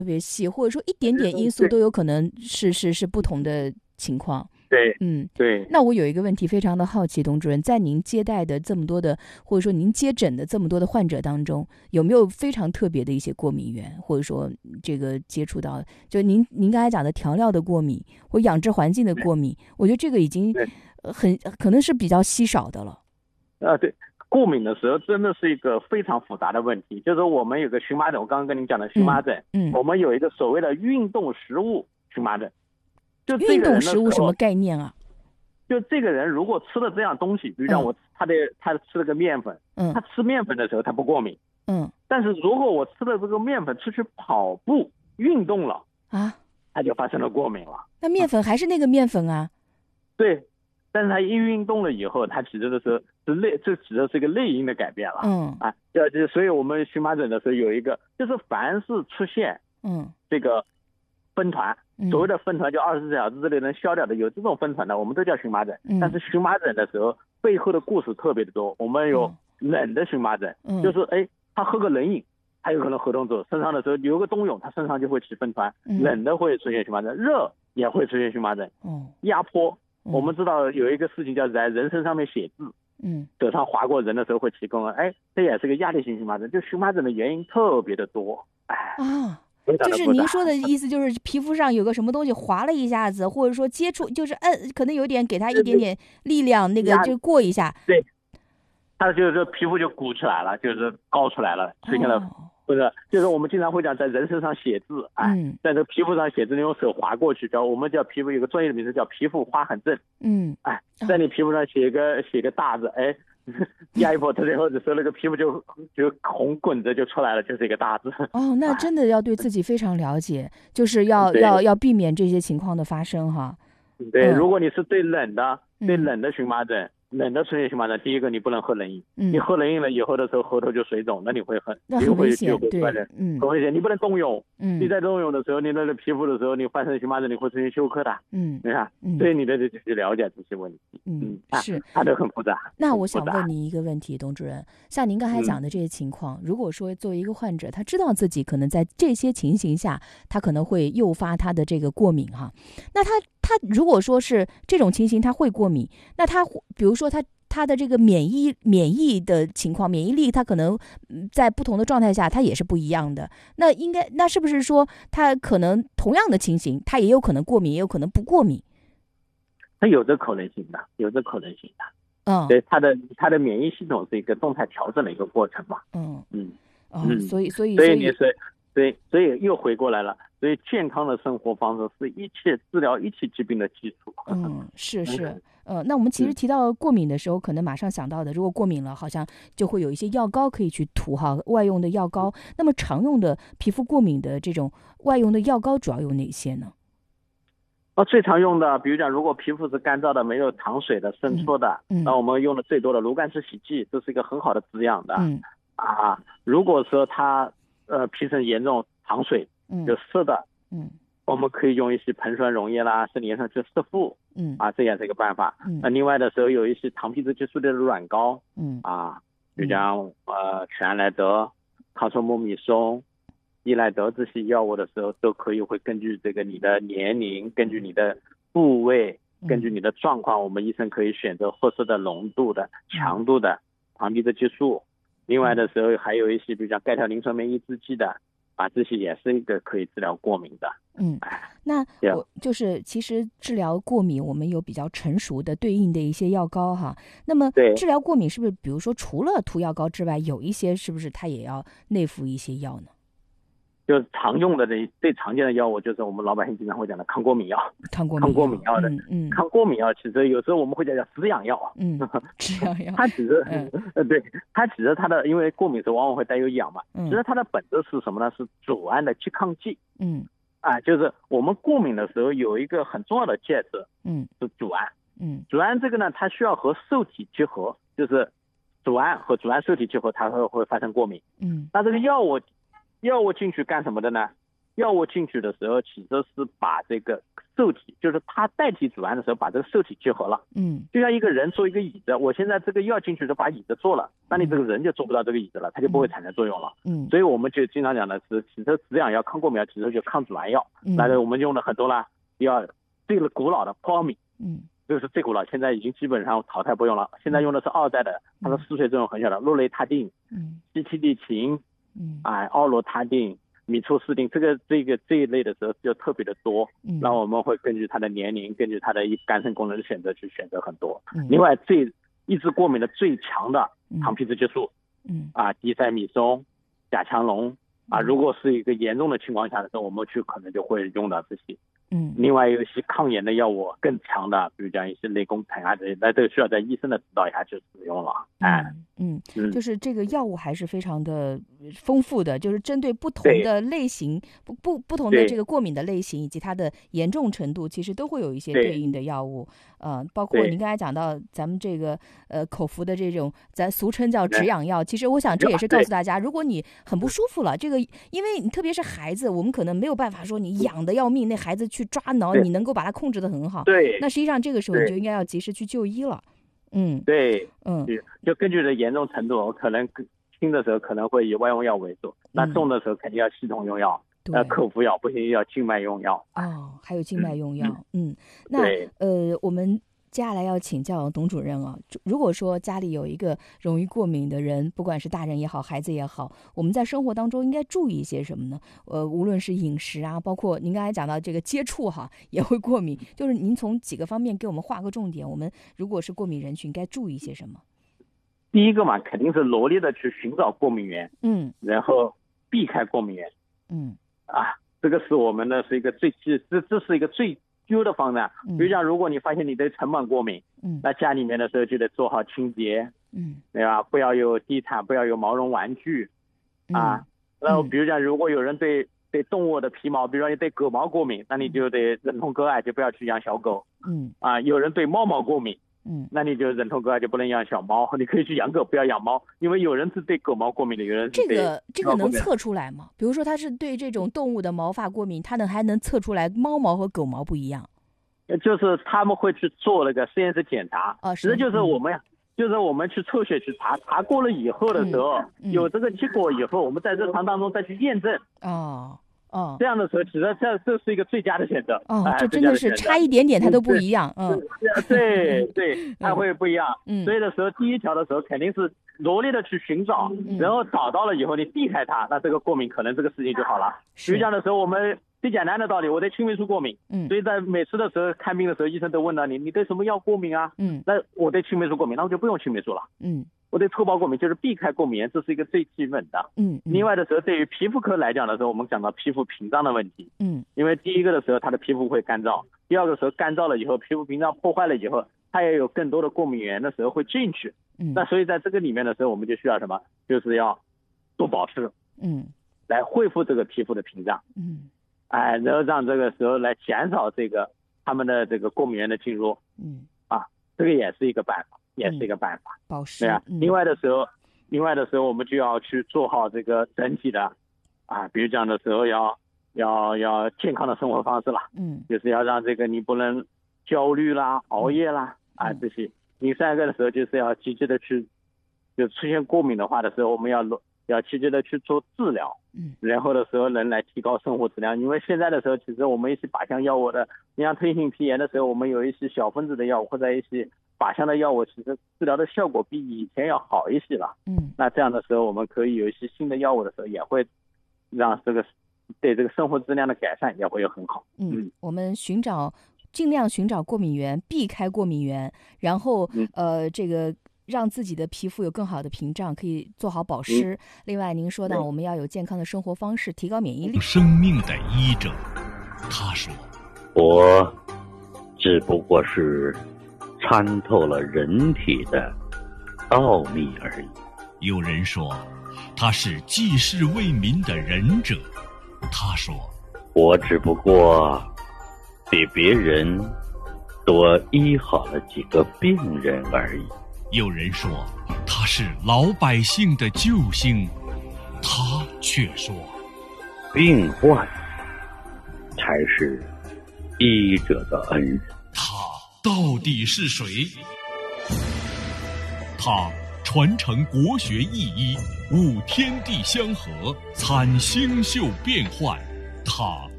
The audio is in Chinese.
特别细，或者说一点点因素都有可能是不同的情况。 对，对。 那我有一个问题非常的好奇，董主任，在您接待的这么多的，或者说您接诊的这么多的患者当中，有没有非常特别的一些过敏源，或者说这个接触到，就您刚才讲的调料的过敏或养殖环境的过敏，我觉得这个已经可能是比较稀少的了。 对，过敏的时候真的是一个非常复杂的问题，就是我们有个荨麻疹，我刚刚跟您讲的荨麻疹，我们有一个所谓的运动食物荨麻疹。就这个人运动食物什么概念啊？ 就这个人如果吃了这样东西，比如讲他吃了个面粉，他吃面粉的时候他不过敏，但是如果我吃了这个面粉出去跑步运动了啊，他就发生了过敏了。 那面粉还是那个面粉啊？ 对，但是他一运动了以后，他指的是这指的是一个内因的改变了。所以我们荨麻疹的时候有一个，就是凡是出现这个分团，所谓的分团就24小时之内能消掉的，有这种分团的我们都叫荨麻疹。但是荨麻疹的时候背后的故事特别的多。我们有冷的荨麻疹，就是他喝个冷饮他有可能活动走，身上的时候有个冬泳他身上就会起分团，冷的会出现荨麻疹，热也会出现荨麻疹。压迫，我们知道有一个事情叫在人身上面写字，手上划过人的时候会起弓，这也是个压力性荨麻疹。就荨麻疹的原因特别的多。 就是您说的意思，就是皮肤上有个什么东西划了一下子，或者说接触，就是可能有点给他一点点力量，那个就过一下， 对，他就是皮肤就鼓起来了，就是高出来了，出现了，不是，就是我们经常会讲在人身上写字，在这皮肤上写字，你用手划过去，我们叫皮肤有个专业的名字叫皮肤划痕症，在你皮肤上写个大字，压一波特最后的时候，那个皮肤就红滚着就出来了，就是一个大字。 那真的要对自己非常了解，就是要避免这些情况的发生哈。 对，如果你是对冷的荨麻疹，冷的出现荨麻疹，第一个你不能喝冷饮，你喝冷饮了以后的时候喉头就水肿，那你会很危险，对， 很危险。你不能冬泳，你在冬泳的时候，你那个皮肤的时候，你发生荨麻疹，你会出现休克的，你看，所以你得去了解这些问题， 是， 它都很复杂。 那我想问您一个问题，董主任，像您刚才讲的这些情况，如果说作为一个患者，他知道自己可能在这些情形下，他可能会诱发他的这个过敏哈，那他如果说是这种情形他会过敏，那他比如说他的这个免疫的情况，免疫力他可能在不同的状态下他也是不一样的，那是不是说他可能同样的情形他也有可能过敏，也有可能不过敏？ 它有这可能性的。对，它的免疫系统是一个动态调整的一个过程嘛。所以又回过来了。所以健康的生活方式是治疗一切疾病的基础。 是。那我们其实提到过敏的时候，可能马上想到的，如果过敏了，好像就会有一些药膏可以去涂哈，外用的药膏。那么常用的皮肤过敏的这种外用的药膏主要有哪些呢？ 最常用的，比如讲，如果皮肤是干燥的、没有糖水的、生搓的，那我们用的最多的炉甘石洗剂，这是一个很好的滋养的。如果说它皮层严重糖水有湿的，我们可以用一些硼酸溶液啦，甚至延伸去湿敷，这也是一个办法。另外的时候有一些糖皮质激素的软膏，比如讲全莱德、抗生木米松、伊莱德这些药物的时候，都可以会根据这个你的年龄，根据你的部位，根据你的状况，我们医生可以选择合适的浓度的、强度的糖皮质激素。另外的时候还有一些比如讲钙条磷酸酶抑制剂的，这些也是一个可以治疗过敏的。 那我就是其实治疗过敏我们有比较成熟的对应的一些药膏哈。那么治疗过敏是不是比如说除了涂药膏之外，有一些是不是它也要内服一些药呢？ 就是常用的最常见的药物，就是我们老百姓经常会讲的抗过敏药。抗过敏药的，抗过敏药其实有时候我们会叫止痒药。 止痒药。 它其实，对，它其实它的，因为过敏时往往会带有痒嘛，其实它的本质是什么呢？是组胺的拮抗剂。就是我们过敏的时候有一个很重要的介质，是组胺。组胺这个呢，它需要和受体结合，就是组胺和组胺受体结合，它会发生过敏。那这个药物进去干什么的呢？ 药物进去的时候，其实是把这个受体，就是它代替组胺的时候，把这个受体激活了。就像一个人做一个椅子，我现在这个药进去就把椅子做了，那你这个人就做不到这个椅子了，它就不会产生作用了。所以我们就经常讲的是，其实止痒药、抗过敏药，其实就抗组胺药。那我们用的很多了，要这个古老的泡米，这个是最古老，现在已经基本上淘汰不用了。现在用的是2代的，它的嗜睡作用很小的洛雷他定、西替地嗪、奥罗他定、米唑司定，这一类的时候就特别的多。那我们会根据它的年龄，根据它的肝肾功能的选择去选择很多。另外，抑制过敏的最强的糖皮质激素，地塞米松、甲强龙如果是一个严重的情况下的时候，我们可能就会用到这些。另外有一些抗炎的药物更强的，比如讲一些类固醇这些，那这个需要在医生的指导下去使用了。 就是这个药物还是非常的丰富的，就是针对不同的类型、不同的这个过敏的类型以及它的严重程度，其实都会有一些对应的药物。包括您刚才讲到咱们这个口服的这种咱俗称叫止痒药，其实我想这也是告诉大家，如果你很不舒服了，这个因为你特别是孩子，我们可能没有办法说你痒得要命，那孩子去抓挠，你能够把它控制得很好。那实际上这个时候你就应该要及时去就医了。 就根据的严重程度，可能轻的时候可能会以外用药为主，那重的时候肯定要系统用药，口服药不行，要静脉用药。 还有静脉用药。那我们接下来要请教董主任啊，如果说家里有一个容易过敏的人，不管是大人也好，孩子也好，我们在生活当中应该注意一些什么呢？无论是饮食包括您刚才讲到这个接触也会过敏，就是您从几个方面给我们划个重点，我们如果是过敏人群该注意一些什么？ 第一个嘛，肯定是努力的去寻找过敏源，然后避开过敏源，这个是我们的是一个这是一个最优的方案。比如讲，如果你发现你对尘螨过敏，那家里面的时候就得做好清洁，对吧？不要有地毯，不要有毛绒玩具，然后比如讲，如果有人对动物的皮毛，比如说你对狗毛过敏，那你就得忍痛割爱，就不要去养小狗。有人对猫毛过敏，那你就忍痛割爱，就不能养小猫。你可以去养狗，不要养猫，因为有人是对狗毛过敏的，有人是对这个能测出来吗？比如说他是对这种动物的毛发过敏，他还能测出来猫毛和狗毛不一样？ 就是他们会去做那个实验室检查，其实就是我们去抽血去查过了以后的时候，有这个结果以后，我们在日常当中再去验证。这样的时候，其实这是一个最佳的选择。 这真的是差一点点它都不一样。 对，它会不一样。所以的时候，第一条的时候肯定是努力的去寻找，然后找到了以后你避开它，那这个过敏可能这个事情就好了。比如讲的时候，我们最简单的道理，我对青霉素过敏，所以在每次的时候看病的时候，医生都问到你对什么药过敏啊？那我对青霉素过敏，那我就不用青霉素了。我对臭包过敏，就是避开过敏源，这是一个最基本的。另外的时候，对于皮肤科来讲的时候，我们讲到皮肤屏障的问题。因为第一个的时候，它的皮肤会干燥；第二个时候干燥了以后，皮肤屏障破坏了以后，它也有更多的过敏源的时候会进去。那所以在这个里面的时候，我们就需要什么？就是要做保湿，来恢复这个皮肤的屏障。然后让这个时候来减少他们的这个过敏源的进入。这个也是一个办法。 保湿。 另外的时候我们就要去做好这个整体的比如这样的时候要健康的生活方式了。就是要让这个你不能焦虑啦、熬夜啦这些。第三个的时候就是要积极的去，就出现过敏的话的时候，我们要积极的去做治疗。然后的时候能来提高生活质量。因为现在的时候，其实我们一些靶向药物的，你像退行性皮炎的时候，我们有一些小分子的药物或者一些靶向的药物，其实治疗的效果比以前要好一些了。那这样的时候，我们可以有一些新的药物的时候，也会让对这个生活质量的改善也会有很好。 我们尽量寻找过敏源，避开过敏源，然后这个让自己的皮肤有更好的屏障，可以做好保湿。另外您说到我们要有健康的生活方式，提高免疫力。 生命的医者，他说， 我只不过是参透了人体的奥秘而已。 有人说他是济世为民的仁者，他说， 我只不过比别人多医好了几个病人而已。 有人说他是老百姓的救星，他却说， 病患才是医者的恩人。 他到底是谁？他传承国学意义，悟天地相合，参星宿变幻。他